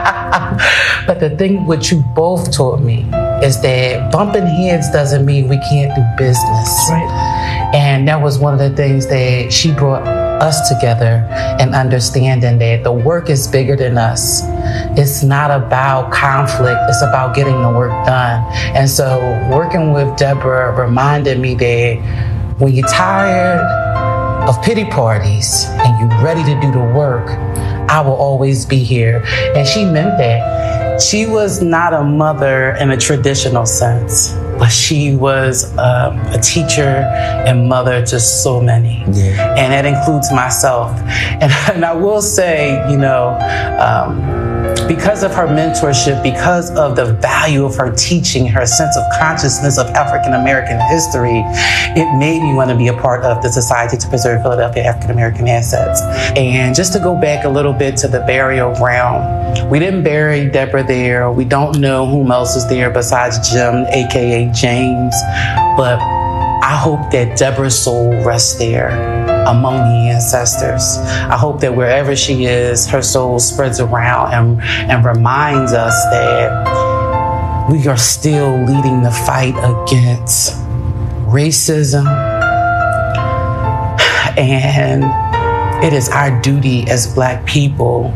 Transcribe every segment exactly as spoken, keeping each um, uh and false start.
But the thing what you both taught me is that bumping heads doesn't mean we can't do business. Right. And that was one of the things that she brought us together, and understanding that the work is bigger than us. It's not about conflict, it's about getting the work done. And so working with Deborah reminded me that when you're tired of pity parties and you're ready to do the work, I will always be here. And she meant that. She was not a mother in a traditional sense, but she was um, a teacher and mother to so many. Yeah. And that includes myself. And, and I will say, you know, um, because of her mentorship, because of the value of her teaching, her sense of consciousness of African American history, it made me want to be a part of the Society to Preserve Philadelphia African American Assets. And just to go back a little bit to the burial ground, we didn't bury Deborah there. We don't know whom else is there besides Jim, A K A James. But I hope that Deborah's soul rests there among the ancestors. I hope that wherever she is, her soul spreads around and, and reminds us that we are still leading the fight against racism. And it is our duty as Black people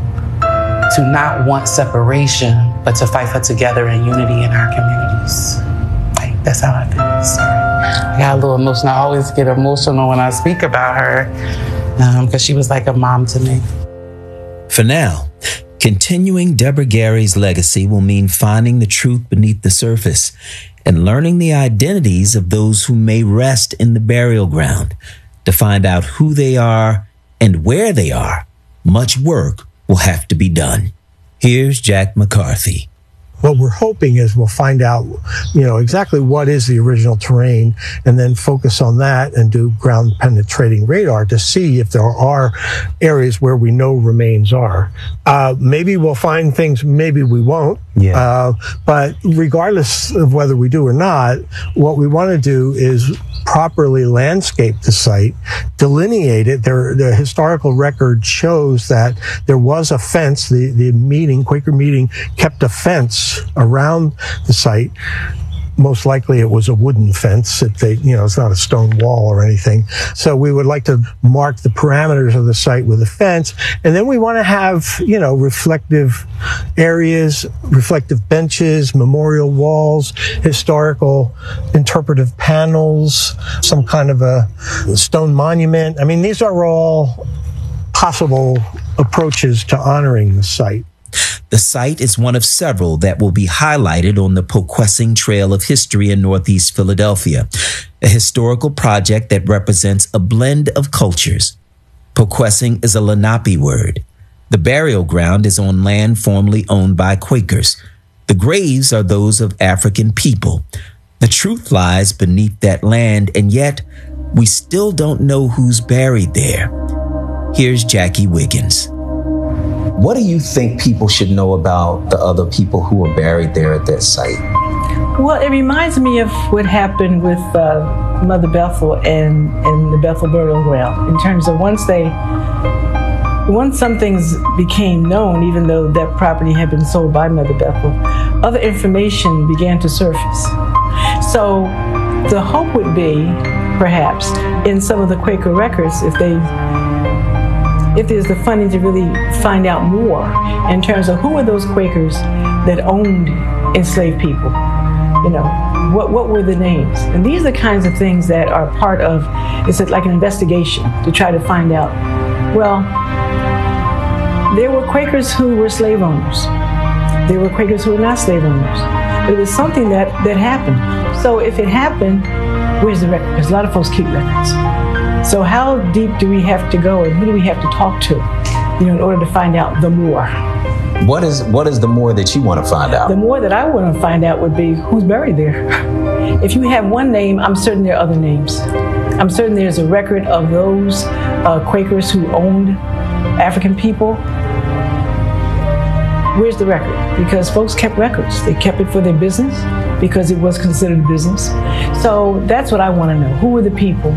to not want separation, but to fight for together and unity in our communities. Like, that's how I feel. Sorry. I got a little emotional. I always get emotional when I speak about her because um, she was like a mom to me. For now, continuing Deborah Gary's legacy will mean finding the truth beneath the surface and learning the identities of those who may rest in the burial ground. To find out who they are and where they are, much work will have to be done. Here's Jack McCarthy. What we're hoping is we'll find out, you know, exactly what is the original terrain and then focus on that and do ground penetrating radar to see if there are areas where we know remains are. Uh, maybe we'll find things, maybe we won't. Yeah. Uh, but regardless of whether we do or not, what we want to do is properly landscape the site, delineate it. There, the historical record shows that there was a fence. The, the meeting, Quaker meeting, kept a fence around the site. Most likely it was a wooden fence. If they, you know, it's not a stone wall or anything. So we would like to mark the parameters of the site with a fence. And then we want to have, you know, reflective areas, reflective benches, memorial walls, historical interpretive panels, some kind of a stone monument. I mean, these are all possible approaches to honoring the site. The site is one of several that will be highlighted on the Poquessing Trail of History in Northeast Philadelphia, a historical project that represents a blend of cultures. Poquessing is a Lenape word. The burial ground is on land formerly owned by Quakers. The graves are those of African people. The truth lies beneath that land, and yet we still don't know who's buried there. Here's Jackie Wiggins. What do you think people should know about the other people who are buried there at that site? Well, it reminds me of what happened with uh, Mother Bethel and, and the Bethel burial ground, in terms of once they, once some things became known, even though that property had been sold by Mother Bethel, other information began to surface. So the hope would be, perhaps, in some of the Quaker records, if they if there's the funding to really find out more in terms of who were those Quakers that owned enslaved people. You know, what what were the names? And these are the kinds of things that are part of, it's like an investigation to try to find out. Well, there were Quakers who were slave owners. There were Quakers who were not slave owners. It was something that, that happened. So if it happened, where's the record? Because a lot of folks keep records. So how deep do we have to go, and who do we have to talk to, you know, in order to find out the more? What is what is the more that you want to find out? The more that I want to find out would be who's buried there. If you have one name, I'm certain there are other names. I'm certain there's a record of those uh, Quakers who owned African people. Where's the record? Because folks kept records. They kept it for their business because it was considered a business. So that's what I want to know. Who were the people?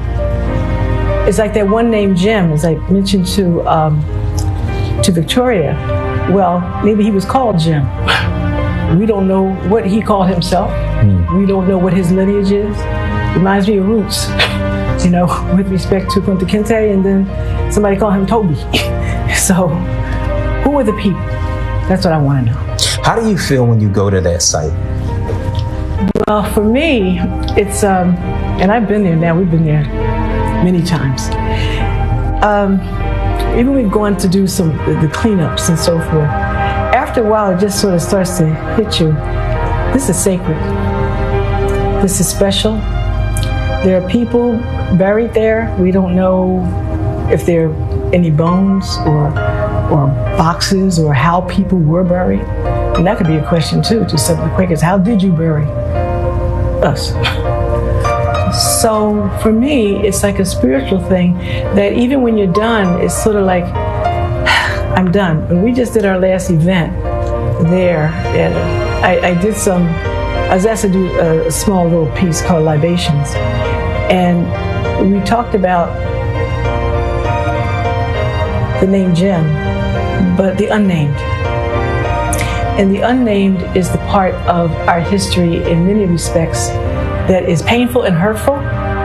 It's like that one named Jim, as I mentioned to um, to Victoria. Well, maybe he was called Jim. We don't know what he called himself. Mm. We don't know what his lineage is. Reminds me of Roots, you know, with respect to Kunta Kinte, and then somebody called him Toby. So, who are the people? That's what I want to know. How do you feel when you go to that site? Well, for me, it's, um, and I've been there now, we've been there many times. Um, even we've gone to do some the cleanups and so forth. After a while, it just sort of starts to hit you. This is sacred. This is special. There are people buried there. We don't know if there are any bones or or boxes or how people were buried. And that could be a question too to some of the Quakers. How did you bury us? So for me, it's like a spiritual thing that even when you're done, it's sort of like, I'm done. And we just did our last event there, and I, I did some, I was asked to do a, a small little piece called Libations. And we talked about the name Jim, but the unnamed. And the unnamed is the part of our history in many respects that is painful and hurtful,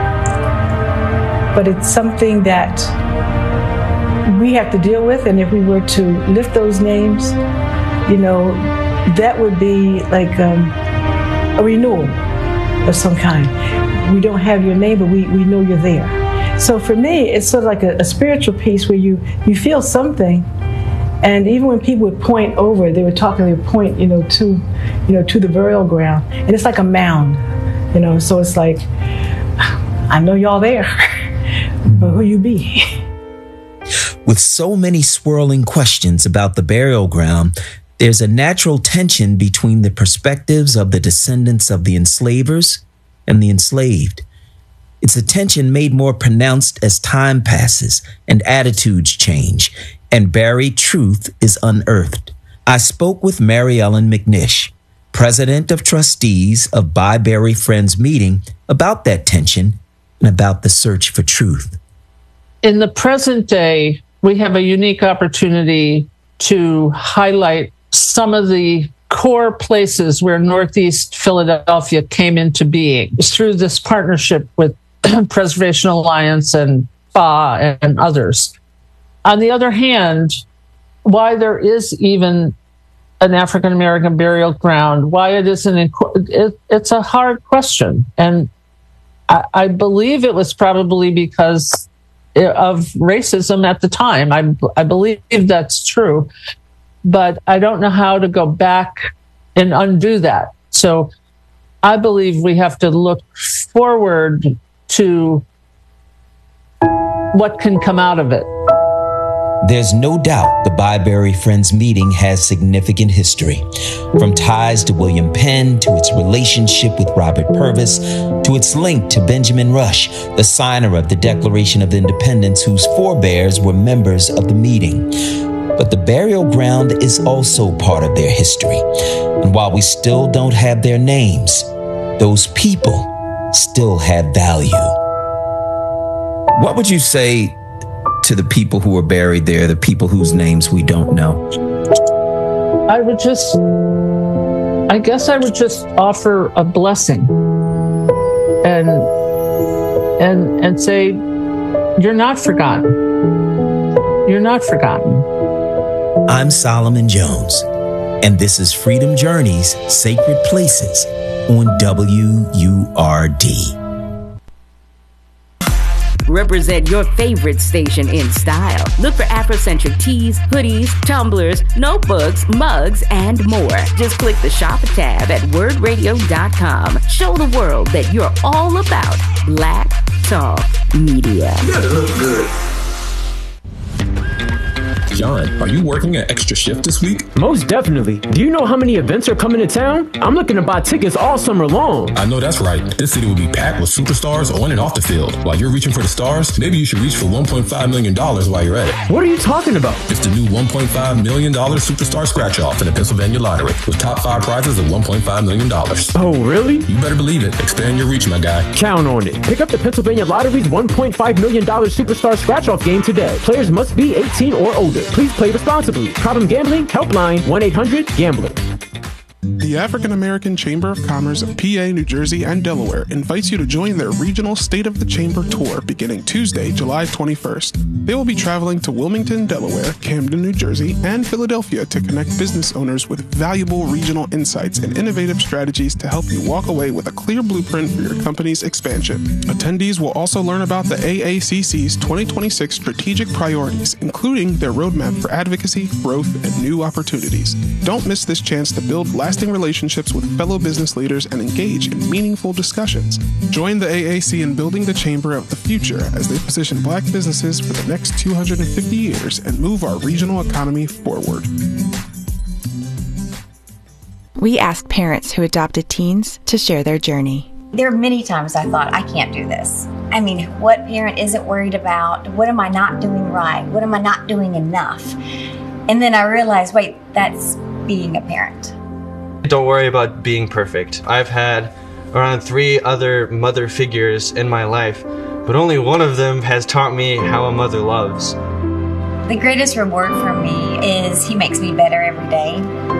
but it's something that we have to deal with. And if we were to lift those names, you know, that would be like um, a renewal of some kind. We don't have your name, but we, we know you're there. So for me, it's sort of like a, a spiritual piece where you, you feel something. And even when people would point over, they were talking, they would point, you know, to, you know, to the burial ground. And it's like a mound, you know, so it's like, I know y'all there, but who you be? With so many swirling questions about the burial ground, there's a natural tension between the perspectives of the descendants of the enslavers and the enslaved. It's a tension made more pronounced as time passes and attitudes change, and buried truth is unearthed. I spoke with Mary Ellen McNish, president of trustees of Buy Bury Friends meeting, about that tension and about the search for truth. In the present day, we have a unique opportunity to highlight some of the core places where Northeast Philadelphia came into being through this partnership with Preservation Alliance and F A and others. On the other hand, why there is even an African American burial ground, why it isn't, it, it's a hard question. And I, I believe it was probably because of racism at the time. I, I believe that's true, but I don't know how to go back and undo that. So I believe we have to look forward to what can come out of it. There's no doubt the Buy Bury Friends meeting has significant history, from ties to William Penn, to its relationship with Robert Purvis, to its link to Benjamin Rush, the signer of the Declaration of Independence, whose forebears were members of the meeting. But the burial ground is also part of their history. And while we still don't have their names, those people still have value. What would you say to the people who are buried there, the people whose names we don't know? I would just, I guess I would just offer a blessing and, and, and say, you're not forgotten. You're not forgotten. I'm Solomon Jones, and this is Freedom Journeys, Sacred Places on W U R D. Represent your favorite station in style. Look for Afrocentric tees, hoodies, tumblers, notebooks, mugs, and more. Just click the shop tab at word radio dot com. Show the world that you're all about Black Talk Media. You gotta look good. John, are you working an extra shift this week? Most definitely. Do you know how many events are coming to town? I'm looking to buy tickets all summer long. I know that's right. This city will be packed with superstars on and off the field. While you're reaching for the stars, maybe you should reach for one point five million dollars while you're at it. What are you talking about? It's the new one point five million dollars Superstar Scratch-Off in the Pennsylvania Lottery, with top five prizes of one point five million dollars. Oh, really? You better believe it. Expand your reach, my guy. Count on it. Pick up the Pennsylvania Lottery's one point five million dollars Superstar Scratch-Off game today. Players must be eighteen or older. Please play responsibly. Problem gambling? Helpline one eight hundred gambler. The African American Chamber of Commerce of P A, New Jersey, and Delaware invites you to join their regional State of the Chamber tour beginning Tuesday, July twenty-first. They will be traveling to Wilmington, Delaware, Camden, New Jersey, and Philadelphia to connect business owners with valuable regional insights and innovative strategies to help you walk away with a clear blueprint for your company's expansion. Attendees will also learn about the A A C C's twenty twenty-six strategic priorities, including their roadmap for advocacy, growth, and new opportunities. Don't miss this chance to build lasting relationships with fellow business leaders and engage in meaningful discussions. Join the A A C in building the chamber of the future as they position Black businesses for the next two hundred fifty years and move our regional economy forward. We asked parents who adopted teens to share their journey. There are many times I thought, I can't do this. I mean, what parent isn't worried about? What am I not doing right? What am I not doing enough? And then I realized, wait, that's being a parent. Don't worry about being perfect. I've had around three other mother figures in my life, but only one of them has taught me how a mother loves. The greatest reward for me is he makes me better every day.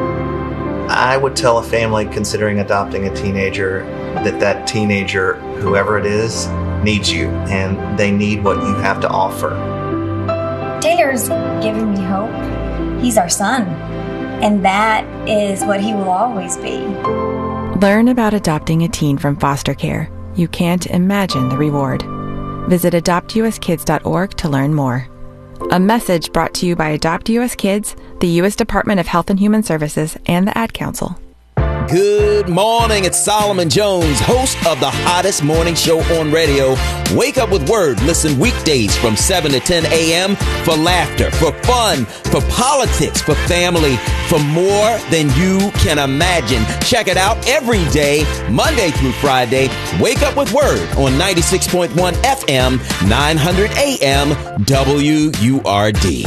I would tell a family considering adopting a teenager that that teenager, whoever it is, needs you, and they need what you have to offer. Taylor's giving me hope. He's our son, and that is what he will always be. Learn about adopting a teen from foster care. You can't imagine the reward. Visit adopt u s kids dot org to learn more. A message brought to you by Adopt U S Kids, the U S Department of Health and Human Services, and the Ad Council. Good morning. It's Solomon Jones, host of the hottest morning show on radio. Wake up with Word. Listen weekdays from seven to ten a.m. for laughter, for fun, for politics, for family, for more than you can imagine. Check it out every day, Monday through Friday. Wake up with Word on ninety-six point one F M, nine hundred A M, W U R D.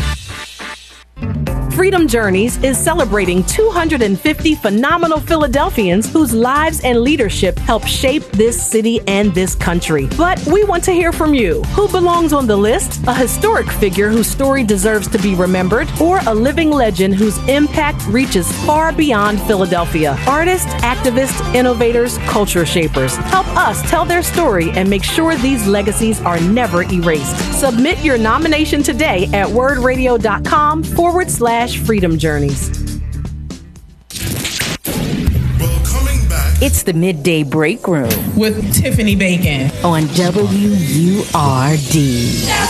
Freedom Journeys is celebrating two hundred fifty phenomenal Philadelphians whose lives and leadership help shape this city and this country. But we want to hear from you. Who belongs on the list? A historic figure whose story deserves to be remembered, or a living legend whose impact reaches far beyond Philadelphia? Artists, activists, innovators, culture shapers. Help us tell their story and make sure these legacies are never erased. Submit your nomination today at wordradio.com forward slash Freedom Journeys. Well, coming back, it's the Midday Break Room with Tiffany Bacon on W U R D.